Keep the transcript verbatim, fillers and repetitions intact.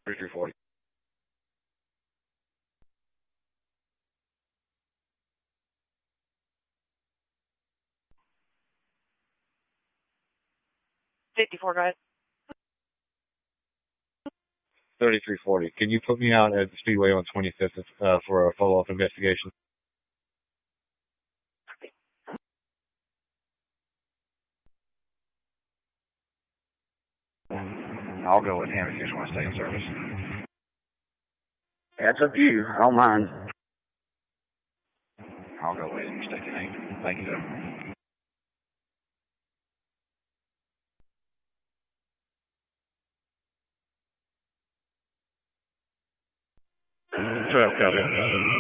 thirty-three forty. fifty-four, guys. thirty-three forty. Can you put me out at the Speedway on twenty-fifth uh, for a follow-up investigation? I'll go with him if you just want to stay in service. That's up to you. I don't mind. I'll go with him. Stay tuned. Thank you. twelve, copy.